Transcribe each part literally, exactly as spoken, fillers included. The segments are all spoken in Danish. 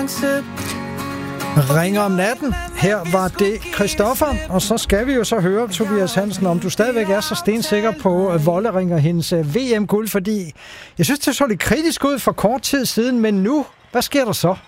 Ringer om natten. Her var det Christoffer, og så skal vi jo så høre, Tobias Hansen, om du stadigvæk er så stensikker på at Volleringer hendes V M-guld, fordi jeg synes, det så lidt kritisk ud for kort tid siden, men nu, hvad sker der så?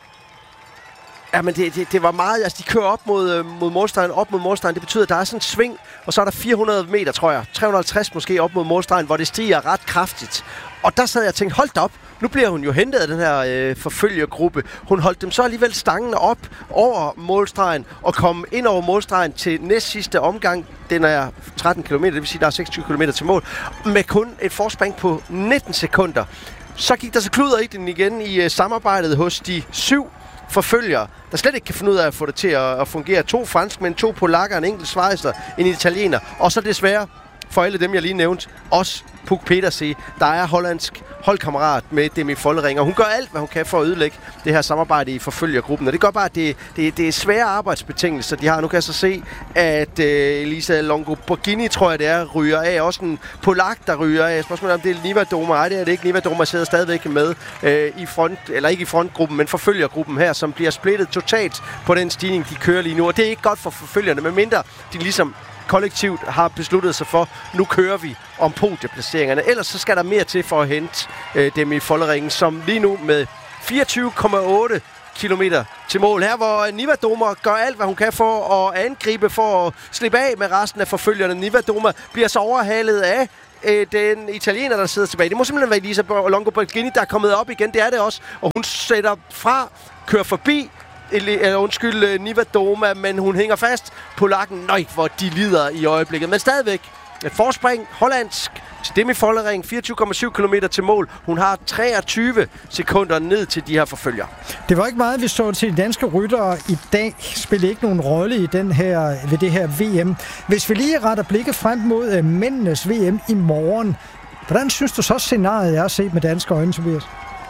Ja, men det, det, det var meget, altså de kører op mod, mod målstregen, op mod målstregen, det betyder, at der er sådan en sving, og så er der fire hundrede meter, tror jeg, tre hundrede og halvtreds måske op mod målstregen, hvor det stiger ret kraftigt. Og der sad jeg og tænkte, hold da op, nu bliver hun jo hentet af den her øh, forfølgergruppe. Hun holdt dem så alligevel stangen op over målstregen og kom ind over målstregen til næst sidste omgang. Den er tretten kilometer, det vil sige, der er seksogtyve kilometer til mål, med kun et forspring på nitten sekunder. Så gik der så kluder i den igen i øh, samarbejdet hos de syv forfølgere, der slet ikke kan finde ud af at få det til at, at fungere. To franskmænd, to polakker, en enkelt schweizer, en italiener, og så desværre for alle dem, jeg lige nævnte, også Puk Petersen, der er hollandsk holdkammerat med Demi Volleringer. Hun gør alt, hvad hun kan for at ødelægge det her samarbejde i forfølgergruppen, og det gør bare, at det, det, det er svære arbejdsbetingelser, de har. Nu kan jeg så se, at øh, Elisa Longoborghini, tror jeg det er, ryger af. Også en polak, der ryger af. Spørgsmålet om det er Nivadouma. Nej, det er det ikke. Nivadouma sidder stadigvæk med øh, i front, eller ikke i frontgruppen, men forfølgergruppen her, som bliver splittet totalt på den stigning, de kører lige nu. Og det er ikke godt for forfølgerne, medmindre de ligesom kollektivt har besluttet sig for, nu kører vi om podieplaceringerne. Ellers så skal der mere til for at hente øh, dem i Volleringen, som lige nu med fireogtyve komma otte kilometer til mål. Her hvor Nivadouma gør alt, hvad hun kan for at angribe, for at slippe af med resten af forfølgerne. Nivadouma bliver så overhalet af øh, den italiener, der sidder tilbage. Det må simpelthen være Elisa Longoborghini, der er kommet op igen. Det er det også. Og hun sætter fra, kører forbi eller undskyld, Nivadouma, men hun hænger fast. Polakken, nøj, hvor de lider i øjeblikket. Men stadigvæk et forspring, hollandsk, til Demi Vollering, fireogtyve komma syv kilometer til mål. Hun har treogtyve sekunder ned til de her forfølger. Det var ikke meget, vi så til de danske ryttere i dag. Spiller ikke nogen rolle i den her, ved det her V M. Hvis vi lige retter blikket frem mod uh, mændenes V M i morgen, hvordan synes du så scenariet er set med danske øjne, Tobias?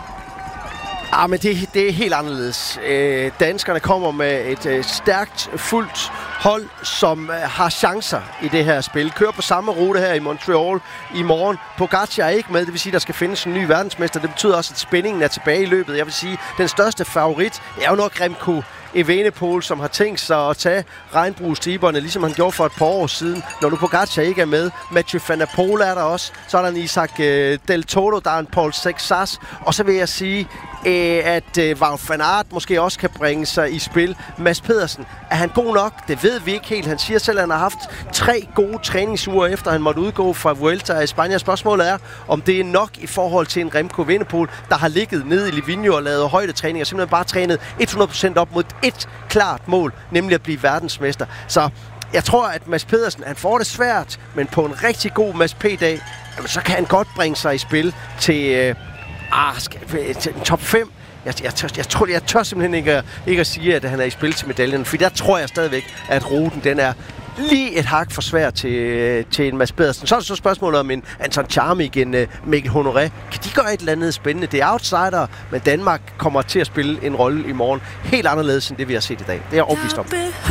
Ah, men det, det er helt anderledes. Øh, danskerne kommer med et øh, stærkt, fuldt hold, som øh, har chancer i det her spil. Kører på samme rute her i Montreal i morgen. Pogacar er ikke med, det vil sige, at der skal findes en ny verdensmester. Det betyder også, at spændingen er tilbage i løbet. Jeg vil sige, at den største favorit er jo nok Remco Evenepoel, som har tænkt sig at tage regnbuestiberne, ligesom han gjorde for et par år siden, når nu Pogacar ikke er med. Mathieu van der Poel er der også. Så er der en Isaac øh, Del Toro, der er en Paul Sexas. Og så vil jeg sige, øh, at øh, Wout van Aert måske også kan bringe sig i spil. Mads Pedersen, er han god nok? Det ved vi ikke helt. Han siger selv, at han har haft tre gode træningsuger, efter han måtte udgå fra Vuelta i Spanien. Spørgsmålet er, om det er nok i forhold til en Remco Evenepoel, der har ligget nede i Livigno og lavet højdetræning og simpelthen bare trænet hundrede procent op mod et klart mål, nemlig at blive verdensmester. Så jeg tror, at Mads Pedersen, han får det svært, men på en rigtig god Mads P-dag, så kan han godt bringe sig i spil til, øh, ah, skal, til top fem. Jeg, jeg, tør, jeg, tror, jeg tør simpelthen ikke at, ikke at sige, at han er i spil til medaljen, for der tror jeg stadigvæk, at ruten den er lige et hak for svært til, til en Mads Pedersen. Så er det så spørgsmålet om en Anton Charmik, en uh, Mikkel Honoré. Kan de gøre et eller andet spændende? Det er outsider, men Danmark kommer til at spille en rolle i morgen helt anderledes end det, vi har set i dag. Det er jeg overbevist om.